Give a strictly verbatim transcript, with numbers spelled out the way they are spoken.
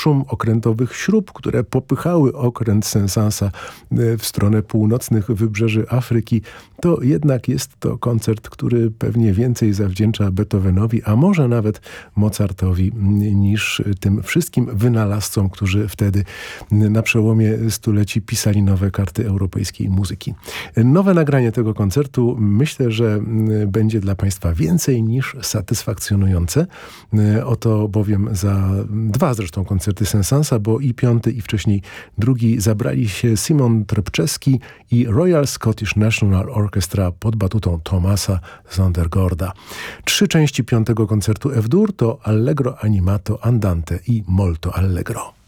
szum okrętowych śrub, które popychały okręt Saint-Sansa w stronę północnych wybrzeży Afryki, to jednak jest to koncert, który pewnie więcej zawdzięcza Beethovenowi, a może nawet Mozartowi, niż tym wszystkim wynalazcom, którzy wtedy na przełomie stuleci pisali nowe karty europejskiej muzyki. Nowe nagranie tego koncertu myślę, że będzie dla Państwa więcej niż satysfakcjonujące. Oto bowiem za dwa zresztą koncerty Saint-Sansa, bo i piąty i wcześniej drugi zabrali się Simon Trepczewski i Royal Scottish National Orchestra pod batutą Thomasa Sondergaarda. Trzy części piątego koncertu F-dur to Allegro animato andante i Molto allegro.